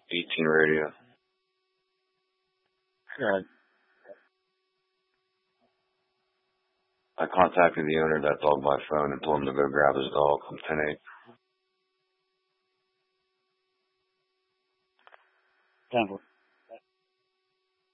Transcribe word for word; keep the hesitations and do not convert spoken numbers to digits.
eighteen radio. Good. I contacted the owner of that dog by phone and told him to go grab his dog from ten eight. ten four.